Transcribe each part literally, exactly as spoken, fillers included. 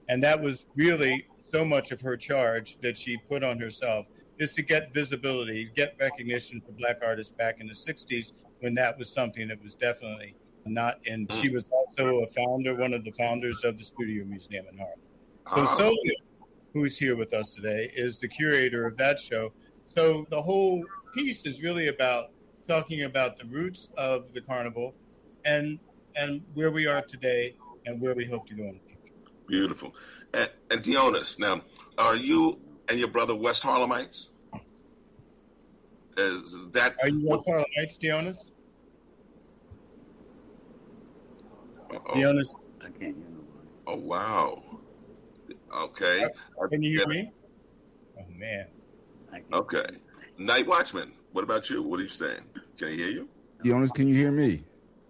And that was really so much of her charge that she put on herself, is to get visibility, get recognition for Black artists back in the sixties, when that was something that was definitely not in. She was also a founder, one of the founders of the Studio Museum in Harlem. So Solia, who's here with us today, is the curator of that show. So the whole piece is really about talking about the roots of the carnival and and where we are today and where we hope to go in the future. Beautiful. And, and Dionys, now, are you and your brother West Harlemites? Is that are you West Harlemites, Dionys? Uh-oh. Dionys, I can't hear nobody. Oh wow. Okay. Can you hear me? Oh man. Okay. Night Watchman, what about you? What are you saying? Can I hear you? Dionys, can you hear me?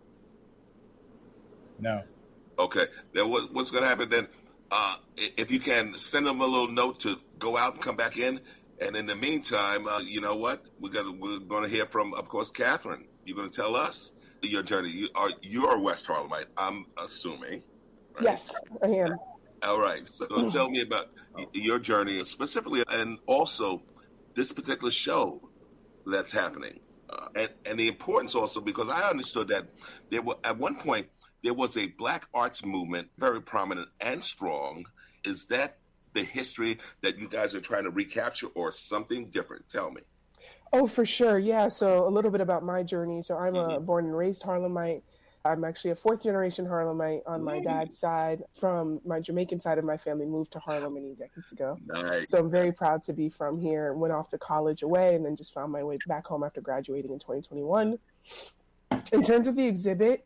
No. Okay. Then what, what's going to happen then? Uh, if you can send them a little note to go out and come back in, and in the meantime, uh, you know what? We're gonna we're going to hear from, of course, Catherine. You're going to tell us your journey. You are you're a West Harlemite, I'm assuming. Right? Yes, I am. All right. So tell me about your journey specifically, and also this particular show that's happening, uh, and and the importance also, because I understood that there were at one point. There was a Black arts movement, very prominent and strong. Is that the history that you guys are trying to recapture, or something different? Tell me. Oh, for sure. Yeah. So a little bit about my journey. So I'm mm-hmm. a born and raised Harlemite. I'm actually a fourth generation Harlemite on my dad's side. From my Jamaican side of my family, moved to Harlem many decades ago. Nice. So I'm very proud to be from here. Went off to college away and then just found my way back home after graduating in twenty twenty-one. In terms of the exhibit,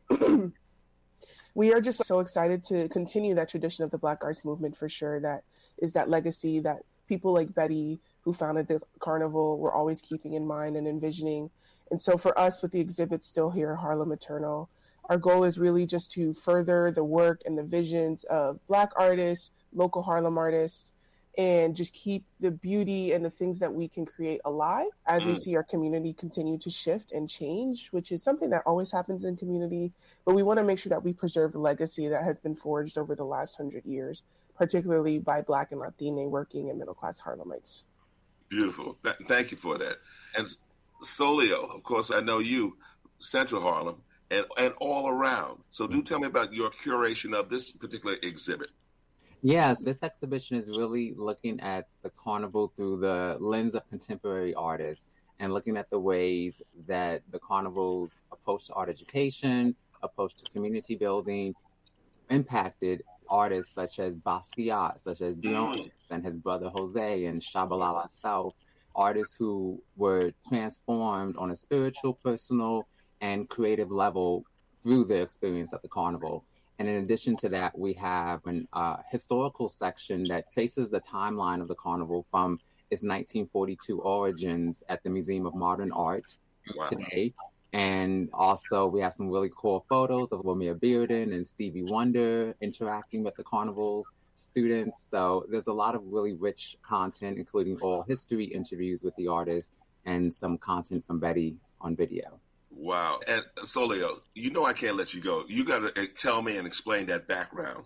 we are just so excited to continue that tradition of the Black arts movement, for sure. That is that legacy that people like Betty, who founded the carnival, were always keeping in mind and envisioning. And so for us, with the exhibit still here at Harlem Eternal, our goal is really just to further the work and the visions of Black artists, local Harlem artists, and just keep the beauty and the things that we can create alive as we see our community continue to shift and change, which is something that always happens in community. But we want to make sure that we preserve the legacy that has been forged over the last hundred years, particularly by Black and Latine working and middle-class Harlemites. Beautiful. Th- thank you for that. And Solio, of course, I know you, Central Harlem, and, and all around. So do tell me about your curation of this particular exhibit. Yes, this exhibition is really looking at the carnival through the lens of contemporary artists and looking at the ways that the carnival's approach to art education, approach to community building, impacted artists such as Basquiat, such as Dion and his brother Jose and Shabalala South, artists who were transformed on a spiritual, personal, and creative level through their experience at the carnival. And in addition to that, we have an uh, historical section that traces the timeline of the carnival from its nineteen forty-two origins at the Museum of Modern Art wow. today. And also we have some really cool photos of Lamia Bearden and Stevie Wonder interacting with the carnival's students. So there's a lot of really rich content, including oral history interviews with the artists and some content from Betty on video. Wow. And Solio, you know I can't let you go. You got to tell me and explain that background.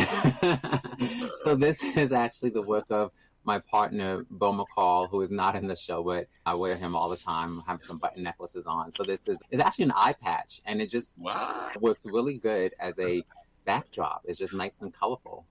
So this is actually the work of my partner, Bo McCall, who is not in the show, but I wear him all the time. I have some button necklaces on. So this is it's actually an eye patch, and it just wow. works really good as a backdrop. It's just nice and colorful.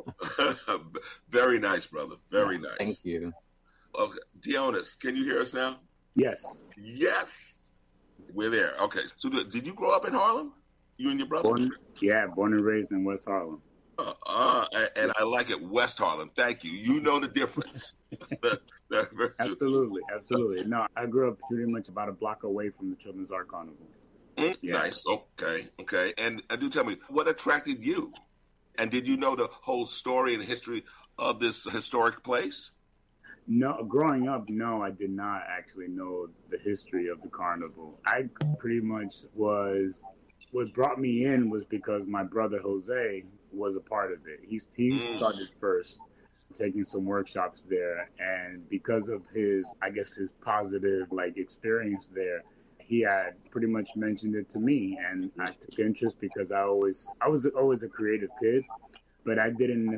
Very nice, brother. Very yeah, nice. Thank you. Okay. Dionys, can you hear us now? Yes. Yes. We're there. Okay. So did you grow up in Harlem? You and your brother? Born, yeah, born and raised in West Harlem. Uh, uh, and I like it, West Harlem. Thank you. You know the difference. Absolutely, absolutely. No, I grew up pretty much about a block away from the Children's Art Carnival. Mm, yeah. Nice. Okay. Okay. And, and do tell me, what attracted you? And did you know the whole story and history of this historic place? No, growing up, no, I did not actually know the history of the carnival. I pretty much was, what brought me in was because my brother Jose was a part of it. He, he started first, taking some workshops there. And because of his, I guess, his positive, like, experience there, he had pretty much mentioned it to me. And I took interest because I always, I was always a creative kid, but I didn't